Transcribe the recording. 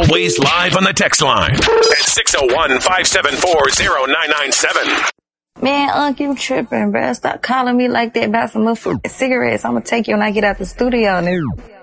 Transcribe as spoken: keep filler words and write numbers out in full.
Always live on the text line at six oh one, five seven four, oh nine nine seven. Man, Unc, you tripping, bruh. Stop calling me like that about some motherfucking cigarettes. I'm gonna take you when I get out the studio, nigga.